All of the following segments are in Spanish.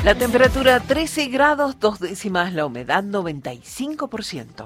La temperatura 13 grados, 2 décimas, la humedad 95%.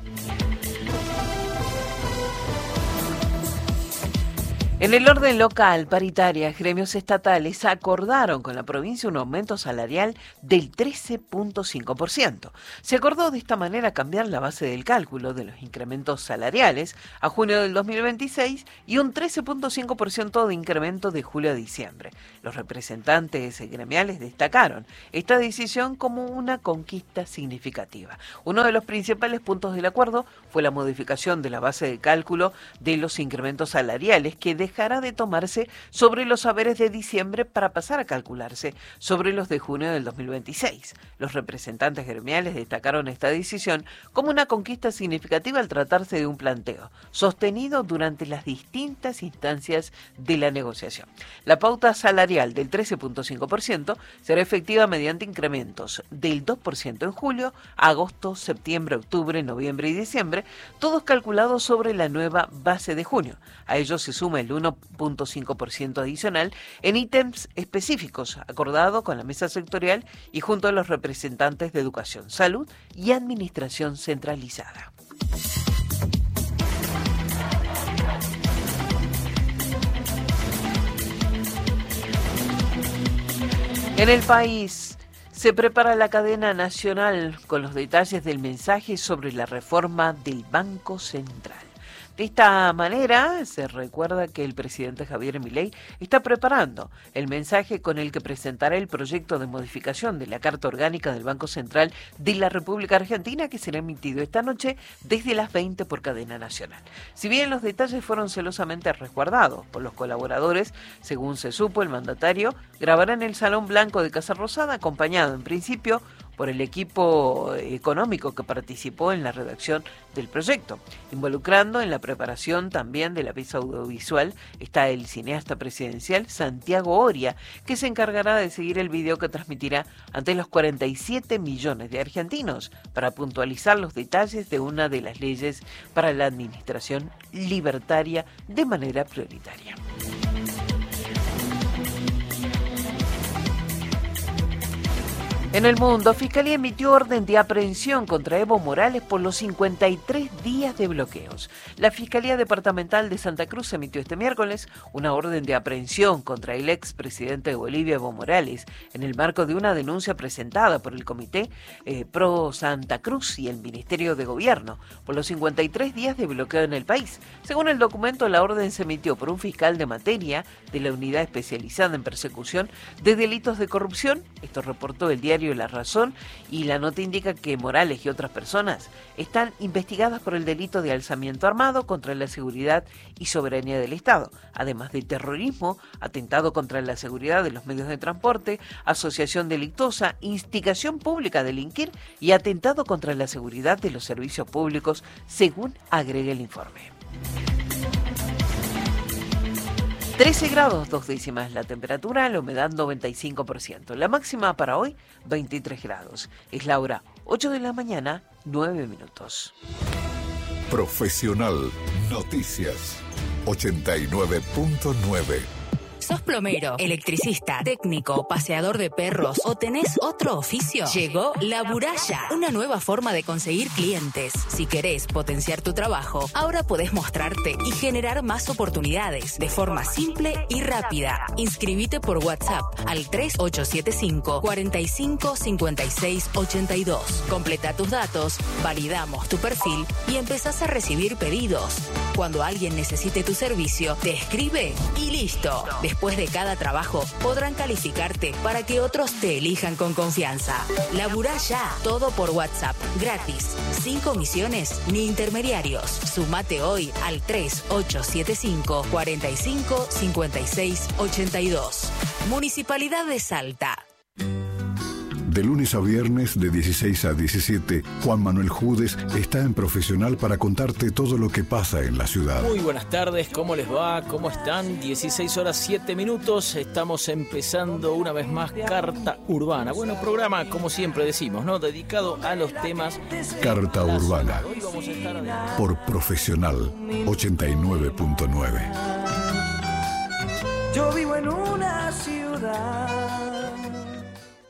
En el orden local, paritarias, gremios estatales acordaron con la provincia un aumento salarial del 13.5%. Se acordó de esta manera cambiar la base del cálculo de los incrementos salariales a junio del 2026 y un 13.5% de incremento de julio a diciembre. Los representantes gremiales destacaron esta decisión como una conquista significativa. Uno de los principales puntos del acuerdo fue la modificación de la base de cálculo de los incrementos salariales que dejará de tomarse sobre los haberes de diciembre para pasar a calcularse sobre los de junio del 2026. Los representantes gremiales destacaron esta decisión como una conquista significativa al tratarse de un planteo sostenido durante las distintas instancias de la negociación. La pauta salarial del 13.5% será efectiva mediante incrementos del 2% en julio, agosto, septiembre, octubre, noviembre y diciembre, todos calculados sobre la nueva base de junio. A ello se suma el 1.5% adicional en ítems específicos, acordado con la mesa sectorial y junto a los representantes de Educación, Salud y Administración Centralizada. En el país se prepara la cadena nacional con los detalles del mensaje sobre la reforma del Banco Central. De esta manera, se recuerda que el presidente Javier Milei está preparando el mensaje con el que presentará el proyecto de modificación de la Carta Orgánica del Banco Central de la República Argentina, que será emitido esta noche desde las 20 por cadena nacional. Si bien los detalles fueron celosamente resguardados por los colaboradores, según se supo, el mandatario grabará en el Salón Blanco de Casa Rosada, acompañado en principio por el equipo económico que participó en la redacción del proyecto. Involucrando en la preparación también de la pieza audiovisual está el cineasta presidencial Santiago Oria, que se encargará de seguir el video que transmitirá ante los 47 millones de argentinos para puntualizar los detalles de una de las leyes para la administración libertaria de manera prioritaria. En el mundo, Fiscalía emitió orden de aprehensión contra Evo Morales por los 53 días de bloqueos. La Fiscalía Departamental de Santa Cruz emitió este miércoles una orden de aprehensión contra el expresidente de Bolivia, Evo Morales, en el marco de una denuncia presentada por el Comité Pro Santa Cruz y el Ministerio de Gobierno por los 53 días de bloqueo en el país. Según el documento, la orden se emitió por un fiscal de materia de la Unidad Especializada en Persecución de Delitos de Corrupción. Esto reportó el diario La Razón, y la nota indica que Morales y otras personas están investigadas por el delito de alzamiento armado contra la seguridad y soberanía del Estado, además de terrorismo, atentado contra la seguridad de los medios de transporte, asociación delictuosa, instigación pública a delinquir y atentado contra la seguridad de los servicios públicos, según agrega el informe. 13 grados, 2 décimas la temperatura, la humedad 95%. La máxima para hoy, 23 grados. Es la hora 8 de la mañana, 9 minutos. Profesional Noticias 89.9. ¿Sos plomero, electricista, técnico, paseador de perros o tenés otro oficio? Llegó La Buralla, una nueva forma de conseguir clientes. Si querés potenciar tu trabajo, ahora podés mostrarte y generar más oportunidades de forma simple y rápida. Inscribite por WhatsApp al 3875 45 56 82. Completa tus datos, validamos tu perfil y empezás a recibir pedidos. Cuando alguien necesite tu servicio, te escribe y listo. Después de cada trabajo, podrán calificarte para que otros te elijan con confianza. Laburá ya, todo por WhatsApp, gratis, sin comisiones ni intermediarios. Sumate hoy al 3875 45 56 82. Municipalidad de Salta. De lunes a viernes, de 16 a 17, Juan Manuel Judes está en Profesional para contarte todo lo que pasa en la ciudad. Muy buenas tardes, ¿cómo les va? ¿Cómo están? 16 horas 7 minutos, estamos empezando una vez más Carta Urbana. Bueno, programa, como siempre decimos, ¿no? Dedicado a los temas... Carta Urbana, por Profesional 89.9. Yo vivo en una ciudad.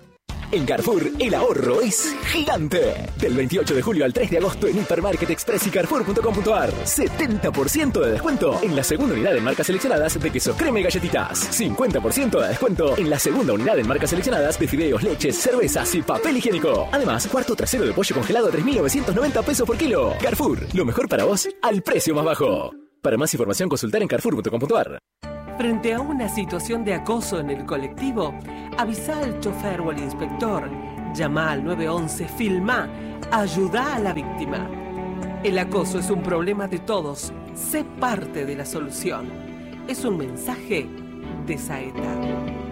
En Carrefour, el ahorro es gigante. Del 28 de julio al 3 de agosto en Hipermarket Express y Carrefour.com.ar. 70% de descuento en la segunda unidad en marcas seleccionadas de queso crema y galletitas. 50% de descuento en la segunda unidad en marcas seleccionadas de fideos, leches, cervezas y papel higiénico. Además, cuarto trasero de pollo congelado a 3.990 pesos por kilo. Carrefour, lo mejor para vos al precio más bajo. Para más información, consultar en Carrefour.com.ar. Frente a una situación de acoso en el colectivo, avisa al chofer o al inspector, llama al 911, filma, ayuda a la víctima. El acoso es un problema de todos, sé parte de la solución. Es un mensaje de Saeta.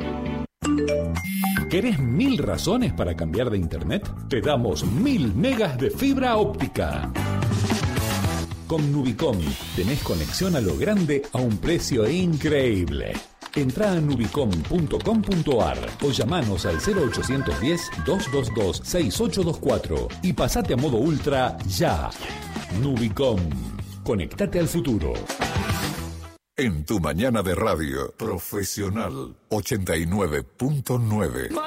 ¿Querés 1000 razones para cambiar de internet? Te damos 1000 megas de fibra óptica. Con Nubicom tenés conexión a lo grande a un precio increíble. Entrá a nubicom.com.ar o llamanos al 0810-222-6824 y pasate a modo ultra ya. Nubicom. Conectate al futuro. En tu mañana de radio, Profesional 89.9.